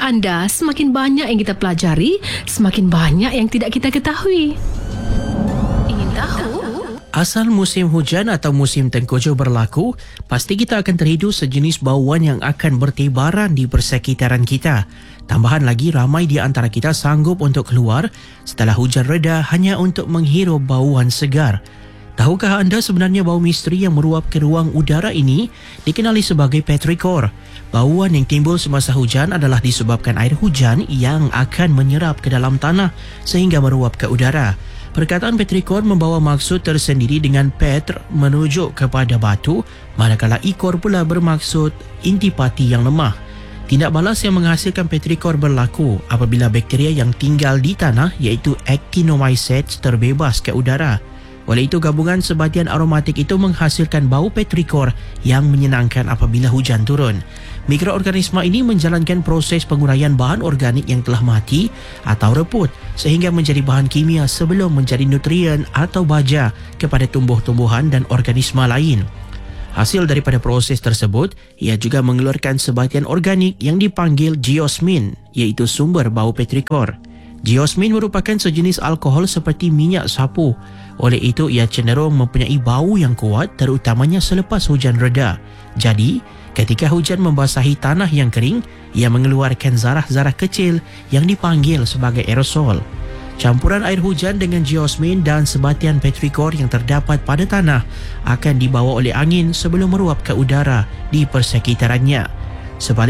kata anda, semakin banyak yang kita pelajari, semakin banyak yang tidak kita ketahui. Ingin tahu? Asal musim hujan atau musim tengkujuh berlaku, pasti kita akan terhidu sejenis bauan yang akan bertebaran di persekitaran kita. Tambahan lagi, ramai di antara kita sanggup untuk keluar setelah hujan reda hanya untuk menghirup bauan segar. Tahukah anda sebenarnya bau misteri yang meruap ke ruang udara ini dikenali sebagai petrichor? Bauan yang timbul semasa hujan adalah disebabkan air hujan yang akan menyerap ke dalam tanah sehingga meruap ke udara. Perkataan petrichor membawa maksud tersendiri dengan petr merujuk kepada batu, manakala ichor pula bermaksud intipati yang lemah. Tindak balas yang menghasilkan petrichor berlaku apabila bakteria yang tinggal di tanah iaitu actinomycetes terbebas ke udara. Oleh itu, gabungan sebatian aromatik itu menghasilkan bau petrichor yang menyenangkan apabila hujan turun. Mikroorganisma ini menjalankan proses penguraian bahan organik yang telah mati atau reput sehingga menjadi bahan kimia sebelum menjadi nutrien atau baja kepada tumbuh-tumbuhan dan organisma lain. Hasil daripada proses tersebut, ia juga mengeluarkan sebatian organik yang dipanggil geosmin, iaitu sumber bau petrichor. Geosmin merupakan sejenis alkohol seperti minyak sapu. Oleh itu, ia cenderung mempunyai bau yang kuat terutamanya selepas hujan reda. Jadi, ketika hujan membasahi tanah yang kering, ia mengeluarkan zarah-zarah kecil yang dipanggil sebagai aerosol. Campuran air hujan dengan geosmin dan sebatian petrichor yang terdapat pada tanah akan dibawa oleh angin sebelum meruap ke udara di persekitarannya. Sebaliknya,